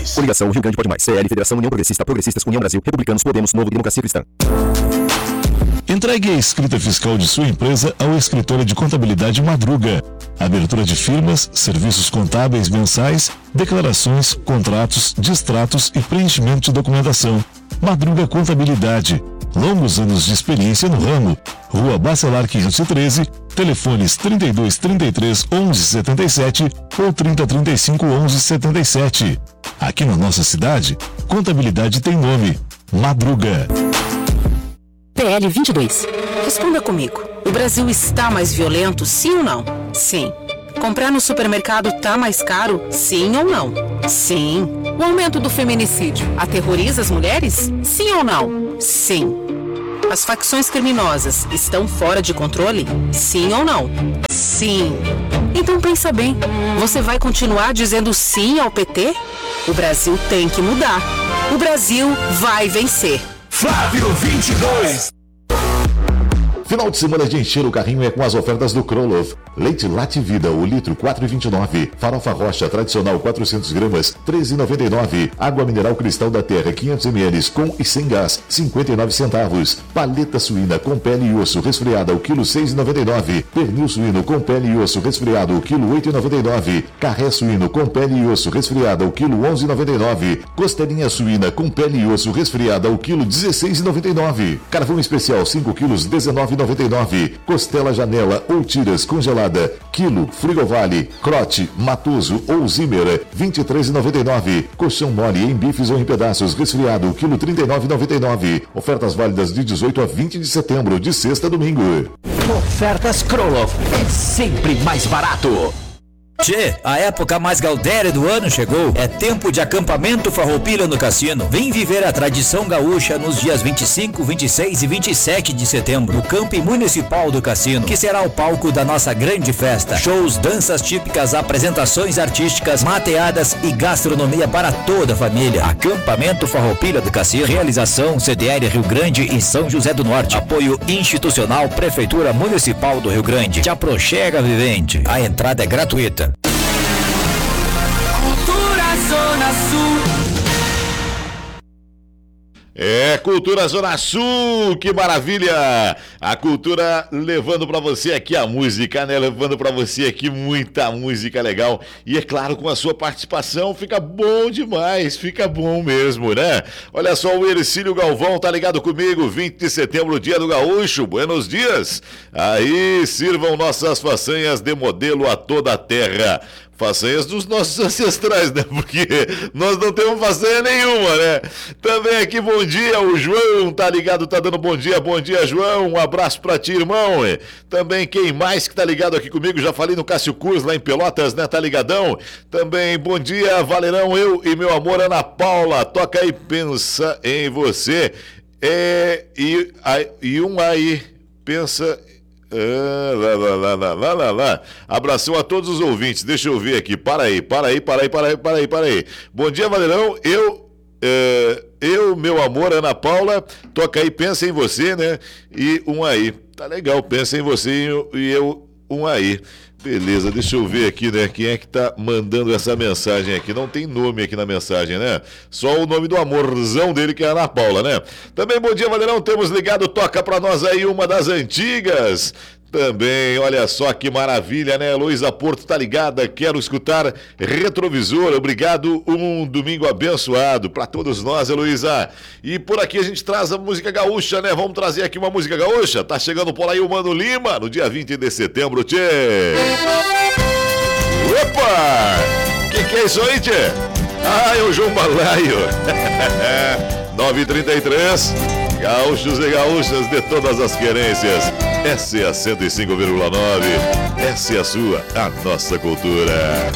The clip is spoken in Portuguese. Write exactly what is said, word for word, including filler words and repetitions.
Mais. Coligação Rio Grande Pode Mais. C L, Federação União Progressista, Progressistas, União Brasil, Republicanos, Podemos, Novo, Democracia Cristã. Entregue a escrita fiscal de sua empresa ao escritório de contabilidade Madruga. Abertura de firmas, serviços contábeis mensais, declarações, contratos, distratos e preenchimento de documentação. Madruga Contabilidade. Longos anos de experiência no ramo. Rua Bacelar quinhentos e treze, telefones trinta e dois, trinta e três, onze, setenta e sete ou trinta, trinta e cinco, onze, setenta e sete. Aqui na nossa cidade, contabilidade tem nome. Madruga. P L vinte e dois. Responda comigo. O Brasil está mais violento, sim ou não? Sim. Comprar no supermercado tá mais caro, sim ou não? Sim. O aumento do feminicídio aterroriza as mulheres? Sim ou não? Sim. As facções criminosas estão fora de controle? Sim ou não? Sim. Então pensa bem, você vai continuar dizendo sim ao P T? O Brasil tem que mudar. O Brasil vai vencer. Flávio vinte e dois. Final de semana de encher o carrinho é com as ofertas do Krolov. Leite Late Vida, o litro quatro reais e vinte e nove centavos. Farofa Rocha tradicional quatrocentos gramas, treze reais e noventa e nove centavos. Água mineral Cristal da Terra quinhentos mililitros com e sem gás, cinquenta e nove centavos. Paleta suína com pele e osso resfriada, o quilo seis reais e noventa e nove centavos. Pernil suíno com pele e osso resfriado, o quilo oito reais e noventa e nove centavos. Carré suíno com pele e osso resfriada, o quilo onze reais e noventa e nove centavos. Costelinha suína com pele e osso resfriada, o quilo dezesseis reais e noventa e nove centavos. Carvão especial cinco quilos, dezenove reais e noventa e nove centavos. Costela Janela ou tiras congelada, quilo Frigovale, Crote, Matoso ou Zimmer, vinte e três reais e noventa e nove centavos. Colchão mole em bifes ou em pedaços resfriado, quilo trinta e nove reais e noventa e nove centavos. Ofertas válidas de dezoito a vinte de setembro, de sexta a domingo. Ofertas Krolov é sempre mais barato. Tchê, a época mais gaudéria do ano chegou. É tempo de acampamento Farroupilha no Cassino. Vem viver a tradição gaúcha nos dias vinte e cinco, vinte e seis e vinte e sete de setembro, no Campo Municipal do Cassino, que será o palco da nossa grande festa. Shows, danças típicas, apresentações artísticas, mateadas e gastronomia para toda a família. Acampamento Farroupilha do Cassino. Realização C D L Rio Grande e São José do Norte. Apoio institucional Prefeitura Municipal do Rio Grande. Te aproxega, vivente. A entrada é gratuita. Zona Sul. É, Cultura Zona Sul, que maravilha! A cultura levando pra você aqui a música, né? Levando pra você aqui muita música legal. E é claro, com a sua participação fica bom demais, fica bom mesmo, né? Olha só, o Ercílio Galvão tá ligado comigo, vinte de setembro, dia do gaúcho, buenos dias! Aí, sirvam nossas façanhas de modelo a toda a terra. Façanhas dos nossos ancestrais, né? Porque nós não temos façanha nenhuma, né? Também aqui, bom dia, o João tá ligado, tá dando bom dia, bom dia, João, um abraço pra ti, irmão. Também quem mais que tá ligado aqui comigo, já falei no Cássio Cruz, lá em Pelotas, né? Tá ligadão? Também, bom dia, Valerão, eu e meu amor Ana Paula, toca aí, pensa em você. É, e, e um aí, pensa... Ah, lá, lá, lá, lá, lá, lá, lá. Abração a todos os ouvintes. Deixa eu ver aqui. Para aí, para aí, para aí, para aí, para aí, para aí. Bom dia, Valerão. Eu, é, eu, meu amor, Ana Paula, toca aí, pensa em você, né? E um aí. Tá legal, pensa em você e eu, um aí. Beleza, deixa eu ver aqui, né? Quem é que tá mandando essa mensagem aqui? Não tem nome aqui na mensagem, né? Só o nome do amorzão dele, que é a Ana Paula, né? Também, bom dia, Valerão. Temos ligado, toca pra nós aí uma das antigas. Também, olha só que maravilha, né? Luísa Porto tá ligada, quero escutar Retrovisor, obrigado, um domingo abençoado pra todos nós, Luísa. E por aqui a gente traz a música gaúcha, né? Vamos trazer aqui uma música gaúcha, tá chegando por aí o Mano Lima, no dia vinte de setembro, tchê. Opa! Que que é isso aí, tchê? Ah, é o João Balaio. nove e trinta e três, gaúchos e gaúchas de todas as querências. Essa é a cento e cinco vírgula nove. Essa é a sua, a nossa cultura.